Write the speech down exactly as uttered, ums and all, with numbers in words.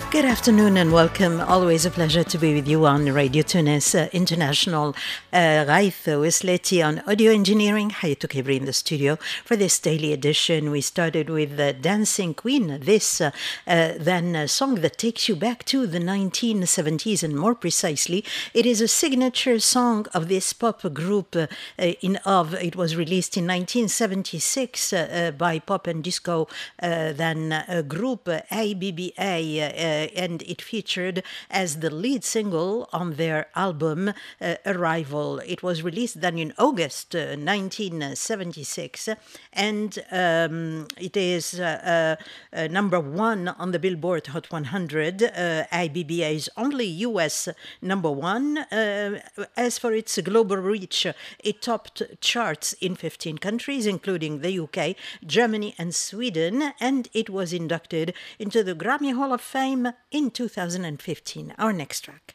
Good afternoon and welcome. Always a pleasure to be with you on Radio Tunis uh, International. Raith Wisleti on audio engineering. Hayatou Kibri in the studio for this daily edition. We started with uh, Dancing Queen, this uh, uh, then a song that takes you back to the nineteen seventies, and more precisely, it is a signature song of this pop group uh, uh, in of. It was released in nineteen seventy-six uh, uh, by pop and disco uh, then uh, group uh, A B B A. Uh, and it featured as the lead single on their album uh, Arrival. It was released then in August uh, nineteen seventy-six, and um, it is uh, uh, uh, number one on the Billboard Hot one hundred, uh, I B B A's only U S number one. Uh, as for its global reach, it topped charts in fifteen countries, including the U K, Germany, and Sweden, and it was inducted into the Grammy Hall of Fame in two thousand fifteen. Our next track.